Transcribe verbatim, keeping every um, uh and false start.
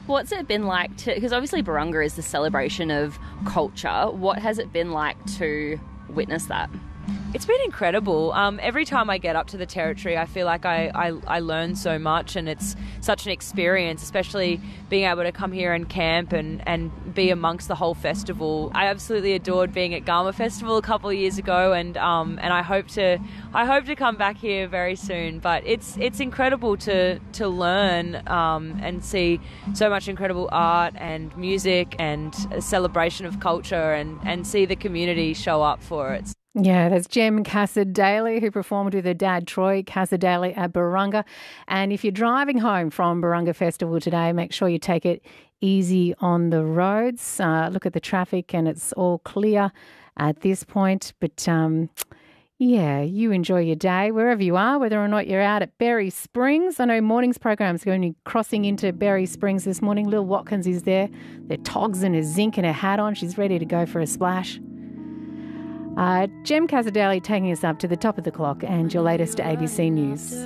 What's it been like to, because obviously Barunga is the celebration of culture. What has it been like to witness that? It's been incredible. Um, every time I get up to the Territory, I feel like I, I, I learn so much, and it's such an experience, especially being able to come here and camp and, and be amongst the whole festival. I absolutely adored being at Garma Festival a couple of years ago, and um, and I hope to I hope to come back here very soon. But it's it's incredible to to learn um, and see so much incredible art and music and a celebration of culture, and, and see the community show up for it. Yeah, that's Jem Cassar-Daley, who performed with her dad, Troy Cassar-Daley, at Barunga. And if you're driving home from Barunga Festival today, make sure you take it easy on the roads. Uh, look at the traffic, and it's all clear at this point. But, um, yeah, you enjoy your day wherever you are, whether or not you're out at Berry Springs. I know morning's program is going to be crossing into Berry Springs this morning. Lil Watkins is there. Their togs and a zinc and a hat on. She's ready to go for a splash. Uh, Jem Cassar-Daley taking us up to the top of the clock and your latest A B C News.